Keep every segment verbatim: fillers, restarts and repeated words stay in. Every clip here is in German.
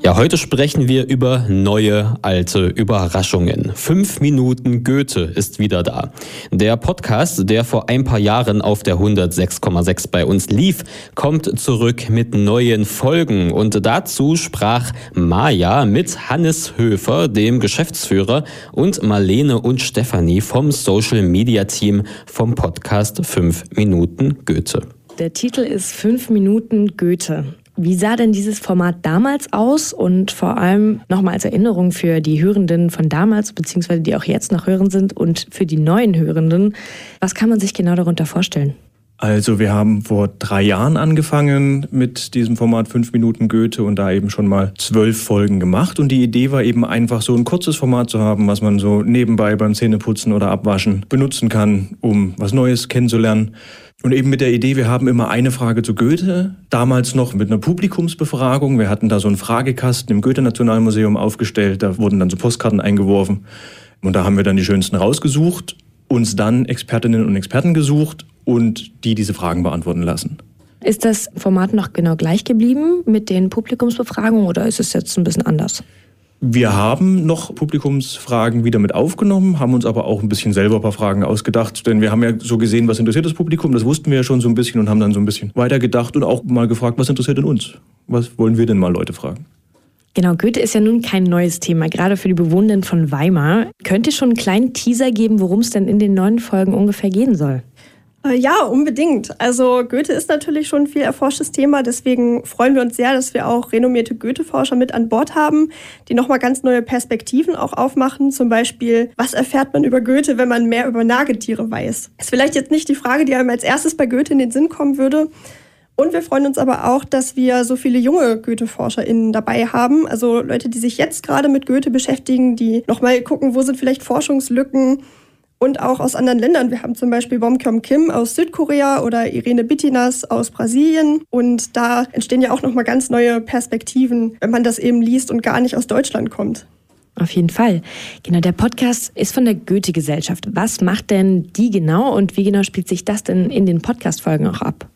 Ja, heute sprechen wir über neue, alte Überraschungen. Fünf Minuten Goethe ist wieder da. Der Podcast, der vor ein paar Jahren auf der hundertsechs Komma sechs bei uns lief, kommt zurück mit neuen Folgen. Und dazu sprach Maja mit Hannes Höfer, dem Geschäftsführer, und Marlene und Stefanie vom Social Media Team vom Podcast Fünf Minuten Goethe. Der Titel ist Fünf Minuten Goethe. Wie sah denn dieses Format damals aus und vor allem nochmal als Erinnerung für die Hörenden von damals, beziehungsweise die auch jetzt noch hören sind und für die neuen Hörenden, was kann man sich genau darunter vorstellen? Also wir haben vor drei Jahren angefangen mit diesem Format Fünf Minuten Goethe und da eben schon mal zwölf Folgen gemacht. Und die Idee war eben einfach so ein kurzes Format zu haben, was man so nebenbei beim Zähneputzen oder Abwaschen benutzen kann, um was Neues kennenzulernen. Und eben mit der Idee, wir haben immer eine Frage zu Goethe, damals noch mit einer Publikumsbefragung. Wir hatten da so einen Fragekasten im Goethe-Nationalmuseum aufgestellt, da wurden dann so Postkarten eingeworfen und da haben wir dann die schönsten rausgesucht, uns dann Expertinnen und Experten gesucht und die diese Fragen beantworten lassen. Ist das Format noch genau gleich geblieben mit den Publikumsbefragungen oder ist es jetzt ein bisschen anders? Wir haben noch Publikumsfragen wieder mit aufgenommen, haben uns aber auch ein bisschen selber ein paar Fragen ausgedacht, denn wir haben ja so gesehen, was interessiert das Publikum, das wussten wir ja schon so ein bisschen und haben dann so ein bisschen weitergedacht und auch mal gefragt, was interessiert denn uns? Was wollen wir denn mal Leute fragen? Genau, Goethe ist ja nun kein neues Thema, gerade für die Bewohnenden von Weimar. Könnt ihr schon einen kleinen Teaser geben, worum es denn in den neuen Folgen ungefähr gehen soll? Ja, unbedingt. Also Goethe ist natürlich schon ein viel erforschtes Thema, deswegen freuen wir uns sehr, dass wir auch renommierte Goethe-Forscher mit an Bord haben, die nochmal ganz neue Perspektiven auch aufmachen. Zum Beispiel, was erfährt man über Goethe, wenn man mehr über Nagetiere weiß? Ist vielleicht jetzt nicht die Frage, die einem als erstes bei Goethe in den Sinn kommen würde. Und wir freuen uns aber auch, dass wir so viele junge Goethe-ForscherInnen dabei haben. Also Leute, die sich jetzt gerade mit Goethe beschäftigen, die nochmal gucken, wo sind vielleicht Forschungslücken. Und auch aus anderen Ländern. Wir haben zum Beispiel Bomkyom Kim aus Südkorea oder Irene Bittinas aus Brasilien. Und da entstehen ja auch nochmal ganz neue Perspektiven, wenn man das eben liest und gar nicht aus Deutschland kommt. Auf jeden Fall. Genau, der Podcast ist von der Goethe-Gesellschaft. Was macht denn die genau und wie genau spielt sich das denn in den Podcast-Folgen auch ab?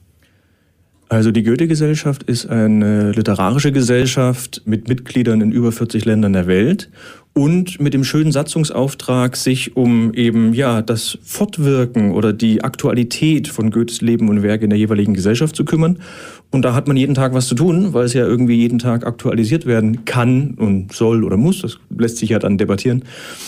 Also die Goethe-Gesellschaft ist eine literarische Gesellschaft mit Mitgliedern in über vierzig Ländern der Welt und mit dem schönen Satzungsauftrag, sich um eben ja das Fortwirken oder die Aktualität von Goethes Leben und Werk in der jeweiligen Gesellschaft zu kümmern. Und da hat man jeden Tag was zu tun, weil es ja irgendwie jeden Tag aktualisiert werden kann und soll oder muss. Das lässt sich ja dann debattieren.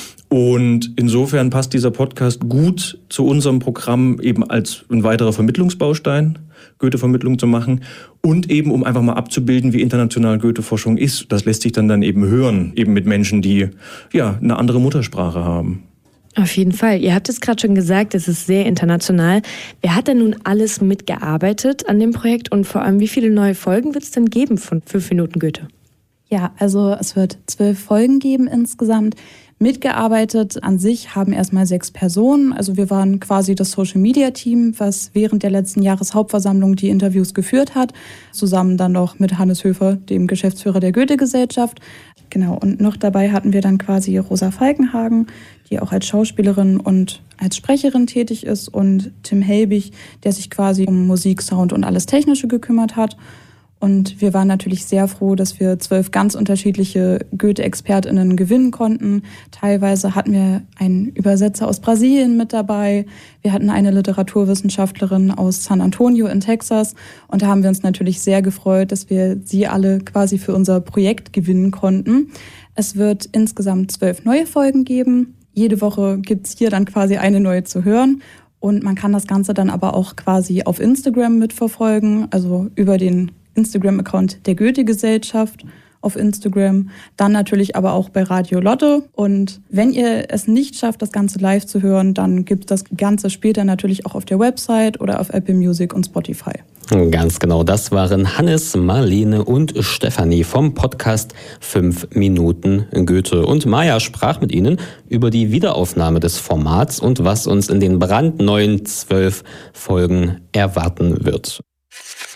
Und insofern passt dieser Podcast gut zu unserem Programm eben als ein weiterer Vermittlungsbaustein, Goethe-Vermittlung zu machen und eben um einfach mal abzubilden, wie international Goethe-Forschung ist. Das lässt sich dann dann eben hören, eben mit Menschen, die ja eine andere Muttersprache haben. Auf jeden Fall. Ihr habt es gerade schon gesagt, es ist sehr international. Wer hat denn nun alles mitgearbeitet an dem Projekt und vor allem, wie viele neue Folgen wird es denn geben von Fünf Minuten Goethe? Ja, also es wird zwölf Folgen geben insgesamt. Mitgearbeitet an sich haben erstmal sechs Personen. Also wir waren quasi das Social-Media-Team, was während der letzten Jahreshauptversammlung die Interviews geführt hat. Zusammen dann noch mit Hannes Höfer, dem Geschäftsführer der Goethe-Gesellschaft. Genau, und noch dabei hatten wir dann quasi Rosa Falkenhagen, die auch als Schauspielerin und als Sprecherin tätig ist. Und Tim Helbig, der sich quasi um Musik, Sound und alles Technische gekümmert hat. Und wir waren natürlich sehr froh, dass wir zwölf ganz unterschiedliche Goethe-ExpertInnen gewinnen konnten. Teilweise hatten wir einen Übersetzer aus Brasilien mit dabei. Wir hatten eine Literaturwissenschaftlerin aus San Antonio in Texas. Und da haben wir uns natürlich sehr gefreut, dass wir sie alle quasi für unser Projekt gewinnen konnten. Es wird insgesamt zwölf neue Folgen geben. Jede Woche gibt's hier dann quasi eine neue zu hören. Und man kann das Ganze dann aber auch quasi auf Instagram mitverfolgen, also über den Instagram-Account der Goethe-Gesellschaft auf Instagram, dann natürlich aber auch bei Radio Lotte. Und wenn ihr es nicht schafft, das Ganze live zu hören, dann gibt es das Ganze später natürlich auch auf der Website oder auf Apple Music und Spotify. Ganz genau, das waren Hannes, Marlene und Stefanie vom Podcast Fünf Minuten Goethe. Und Maja sprach mit ihnen über die Wiederaufnahme des Formats und was uns in den brandneuen zwölf Folgen erwarten wird.